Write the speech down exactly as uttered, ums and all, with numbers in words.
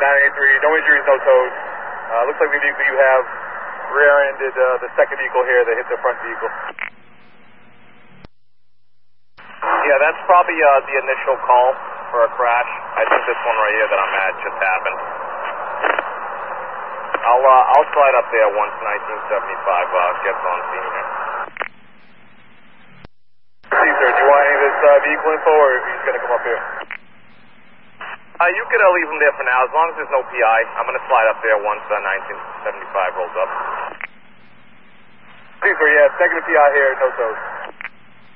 nine eight three, no injuries, no tows. Uh, looks like the vehicle you have rear-ended uh, the second vehicle here that hit the front vehicle. Yeah, that's probably uh, the initial call for a crash. I think this one right here that I'm at just happened. I'll uh, I'll slide up there once nineteen seventy-five uh, gets on scene here. See, sir, do you want any of this uh, vehicle info, or are you just going to come up here? Uh, you can uh, leave them there for now, as long as there's no P I. I'm going to slide up there once uh, nineteen seventy-five rolls up. See, sir, yeah, negative P I here, no tows.